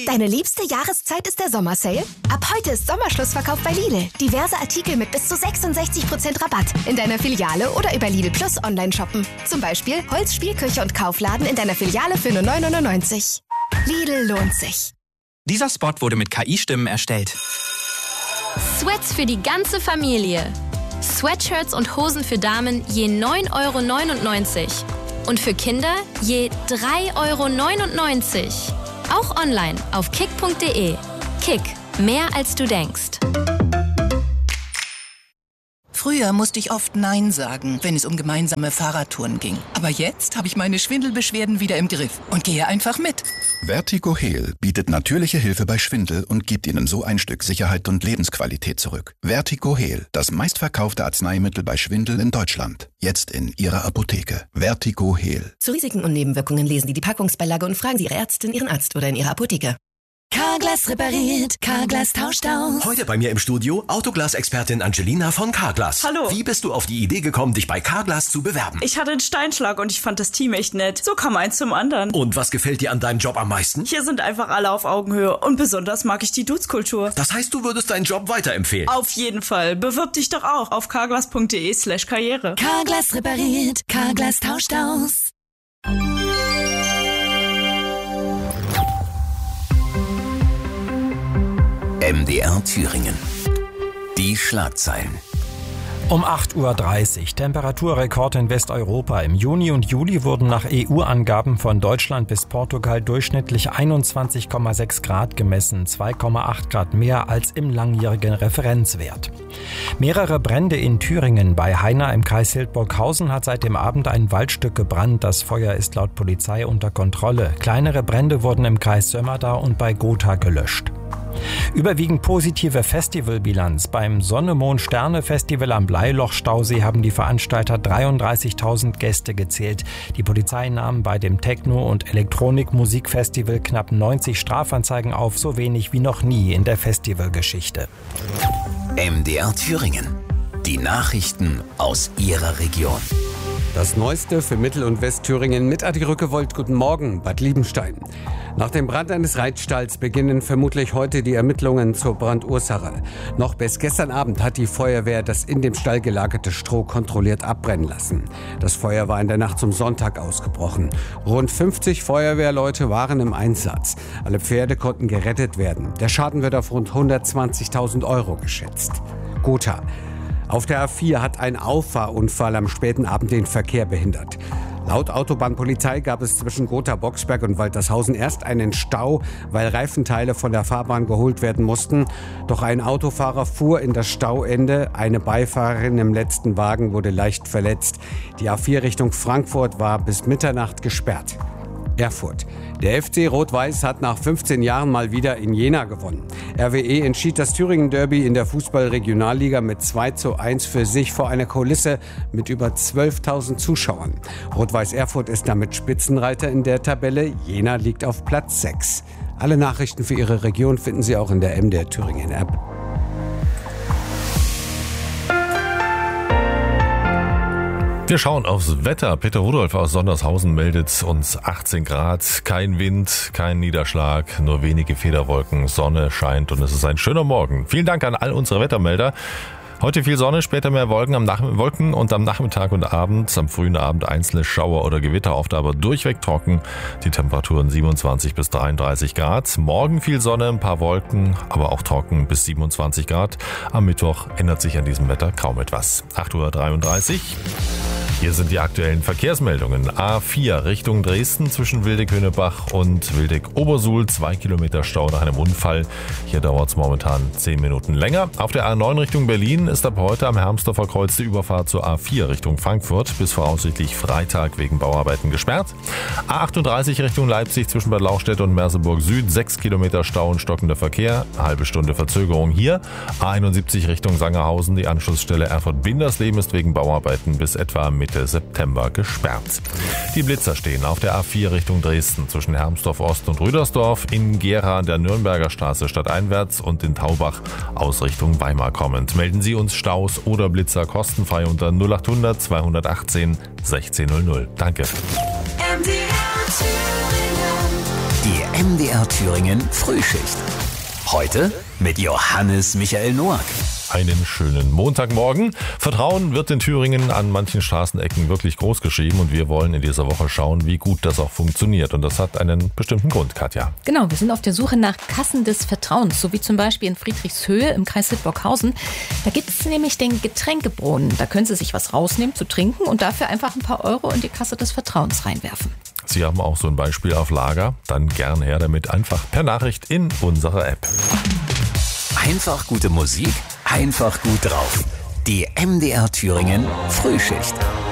Deine liebste Jahreszeit ist der Sommersale? Ab heute ist Sommerschlussverkauf bei Lidl. Diverse Artikel mit bis zu 66% Rabatt. In deiner Filiale oder über Lidl Plus online shoppen. Zum Beispiel Holz, Spielküche und Kaufladen in deiner Filiale für nur 9,99 €. Lidl lohnt sich. Dieser Spot wurde mit KI-Stimmen erstellt. Sweats für die ganze Familie. Sweatshirts und Hosen für Damen je 9,99 € und für Kinder je 3,99 €. Auch online auf kick.de. Kick, mehr als du denkst. Früher musste ich oft Nein sagen, wenn es um gemeinsame Fahrradtouren ging. Aber jetzt habe ich meine Schwindelbeschwerden wieder im Griff und gehe einfach mit. Vertigo Heal bietet natürliche Hilfe bei Schwindel und gibt Ihnen so ein Stück Sicherheit und Lebensqualität zurück. Vertigo Heal, das meistverkaufte Arzneimittel bei Schwindel in Deutschland. Jetzt in Ihrer Apotheke. Vertigo Heal. Zu Risiken und Nebenwirkungen lesen Sie die Packungsbeilage und fragen Sie Ihre Ärztin, Ihren Arzt oder in Ihrer Apotheke. Carglass repariert, Carglass tauscht aus. Heute bei mir im Studio Autoglas-Expertin Angelina von Carglass. Hallo. Wie bist du auf die Idee gekommen, dich bei Carglass zu bewerben? Ich hatte einen Steinschlag und ich fand das Team echt nett. So kam eins zum anderen. Und was gefällt dir an deinem Job am meisten? Hier sind einfach alle auf Augenhöhe und besonders mag ich die Dudes-Kultur. Das heißt, du würdest deinen Job weiterempfehlen? Auf jeden Fall. Bewirb dich doch auch auf carglass.de/karriere. Carglass repariert, Carglass tauscht aus. MDR Thüringen. Die Schlagzeilen. Um 8:30 Uhr. Temperaturrekord in Westeuropa. Im Juni und Juli wurden nach EU-Angaben von Deutschland bis Portugal durchschnittlich 21,6 Grad gemessen, 2,8 Grad mehr als im langjährigen Referenzwert. Mehrere Brände in Thüringen. Bei Heina im Kreis Hildburghausen hat seit dem Abend ein Waldstück gebrannt. Das Feuer ist laut Polizei unter Kontrolle. Kleinere Brände wurden im Kreis Sömmerda und bei Gotha gelöscht. Überwiegend positive Festivalbilanz. Beim Sonne-Mond-Sterne-Festival am Bleiloch-Stausee haben die Veranstalter 33.000 Gäste gezählt. Die Polizei nahm bei dem Techno- und Elektronik-Musikfestival knapp 90 Strafanzeigen auf, so wenig wie noch nie in der Festivalgeschichte. MDR Thüringen. Die Nachrichten aus Ihrer Region. Das Neueste für Mittel- und Westthüringen mit Adi Rückewold. Guten Morgen, Bad Liebenstein. Nach dem Brand eines Reitstalls beginnen vermutlich heute die Ermittlungen zur Brandursache. Noch bis gestern Abend hat die Feuerwehr das in dem Stall gelagerte Stroh kontrolliert abbrennen lassen. Das Feuer war in der Nacht zum Sonntag ausgebrochen. Rund 50 Feuerwehrleute waren im Einsatz. Alle Pferde konnten gerettet werden. Der Schaden wird auf rund 120.000 € geschätzt. Gotha. Auf der A4 hat ein Auffahrunfall am späten Abend den Verkehr behindert. Laut Autobahnpolizei gab es zwischen Gotha-Boxberg und Waltershausen erst einen Stau, weil Reifenteile von der Fahrbahn geholt werden mussten. Doch ein Autofahrer fuhr in das Stauende. Eine Beifahrerin im letzten Wagen wurde leicht verletzt. Die A4 Richtung Frankfurt war bis Mitternacht gesperrt. Erfurt. Der FC Rot-Weiß hat nach 15 Jahren mal wieder in Jena gewonnen. RWE entschied das Thüringen-Derby in der Fußball-Regionalliga mit 2:1 für sich vor einer Kulisse mit über 12.000 Zuschauern. Rot-Weiß Erfurt ist damit Spitzenreiter in der Tabelle. Jena liegt auf Platz 6. Alle Nachrichten für Ihre Region finden Sie auch in der MDR Thüringen-App. Wir schauen aufs Wetter. Peter Rudolph aus Sondershausen meldet uns 18 Grad, kein Wind, kein Niederschlag, nur wenige Federwolken, Sonne scheint und es ist ein schöner Morgen. Vielen Dank an all unsere Wettermelder. Heute viel Sonne, später mehr Wolken und am Nachmittag und Abend, am frühen Abend einzelne Schauer oder Gewitter, oft aber durchweg trocken. Die Temperaturen 27 bis 33 Grad. Morgen viel Sonne, ein paar Wolken, aber auch trocken bis 27 Grad. Am Mittwoch ändert sich an diesem Wetter kaum etwas. 8:33 Uhr. Hier sind die aktuellen Verkehrsmeldungen. A4 Richtung Dresden zwischen Wildeck-Hönebach und Wildeck-Obersuhl. 2 Kilometer Stau nach einem Unfall. Hier dauert es momentan 10 Minuten länger. Auf der A9 Richtung Berlin ist ab heute am Hermsdorfer Kreuz die Überfahrt zur A4 Richtung Frankfurt bis voraussichtlich Freitag wegen Bauarbeiten gesperrt. A38 Richtung Leipzig zwischen Bad Lauchstädt und Merseburg Süd. 6 Kilometer Stau und stockender Verkehr. Halbe Stunde Verzögerung hier. A71 Richtung Sangerhausen. Die Anschlussstelle Erfurt-Bindersleben ist wegen Bauarbeiten bis etwa Mitte September gesperrt. Die Blitzer stehen auf der A4 Richtung Dresden zwischen Hermsdorf Ost und Rüdersdorf, in Gera an der Nürnberger Straße stadteinwärts und in Taubach aus Richtung Weimar kommend. Melden Sie uns Staus oder Blitzer kostenfrei unter 0800 218 1600. Danke. MDR Thüringen. Die MDR Thüringen Frühschicht. Heute mit Johannes Michael Noack. Einen schönen Montagmorgen. Vertrauen wird in Thüringen an manchen Straßenecken wirklich groß geschrieben und wir wollen in dieser Woche schauen, wie gut das auch funktioniert. Und das hat einen bestimmten Grund, Katja. Genau, wir sind auf der Suche nach Kassen des Vertrauens, so wie zum Beispiel in Friedrichshöhe im Kreis Hildburghausen. Da gibt es nämlich den Getränkebrunnen. Da können Sie sich was rausnehmen zu trinken und dafür einfach ein paar Euro in die Kasse des Vertrauens reinwerfen. Sie haben auch so ein Beispiel auf Lager? Dann gern her damit, einfach per Nachricht in unsere App. Einfach gute Musik, einfach gut drauf. Die MDR Thüringen Frühschicht.